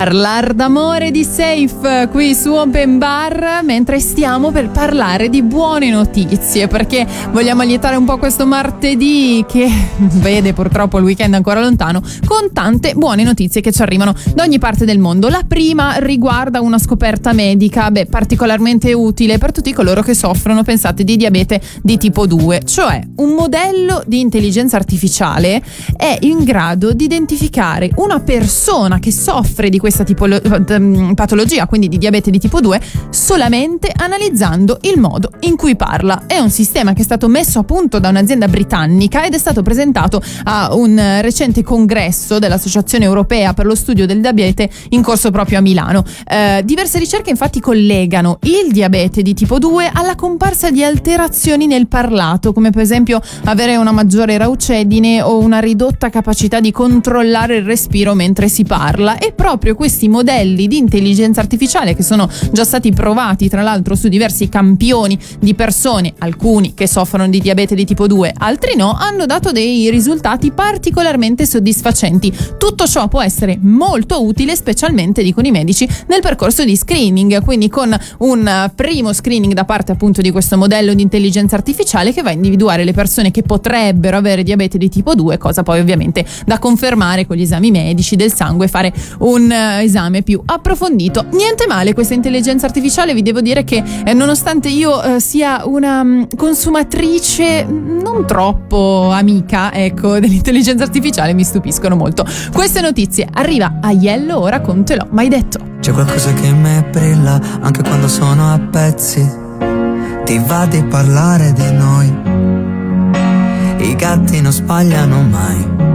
Parlar d'amore di Safe qui su Open Bar, mentre stiamo per parlare di buone notizie, perché vogliamo allietare un po' questo martedì che vede purtroppo il weekend ancora lontano, con tante buone notizie che ci arrivano da ogni parte del mondo. La prima riguarda una scoperta medica, particolarmente utile per tutti coloro che soffrono, pensate, di diabete di tipo 2, cioè un modello di intelligenza artificiale è in grado di identificare una persona che soffre di questa patologia, quindi di diabete di tipo 2, solamente analizzando il modo in cui parla. È un sistema che è stato messo a punto da un'azienda britannica ed è stato presentato a un recente congresso dell'Associazione Europea per lo Studio del Diabete in corso proprio a Milano. Diverse ricerche infatti collegano il diabete di tipo 2 alla comparsa di alterazioni nel parlato, come per esempio avere una maggiore raucedine o una ridotta capacità di controllare il respiro mentre si parla. E proprio questi modelli di intelligenza artificiale, che sono già stati provati tra l'altro su diversi campioni di persone, alcuni che soffrono di diabete di tipo 2, altri no, hanno dato dei risultati particolarmente soddisfacenti. Tutto ciò può essere molto utile, specialmente, dicono i medici, nel percorso di screening, quindi con un primo screening da parte appunto di questo modello di intelligenza artificiale che va a individuare le persone che potrebbero avere diabete di tipo 2, cosa poi ovviamente da confermare con gli esami medici del sangue, fare un esame più approfondito. Niente male questa intelligenza artificiale, vi devo dire che nonostante io sia una consumatrice non troppo amica, ecco, dell'intelligenza artificiale, mi stupiscono molto queste notizie. Arriva Aiello, ora con Te l'ho mai detto. C'è qualcosa che in me brilla anche quando sono a pezzi. Ti va di parlare di noi. I gatti non sbagliano mai.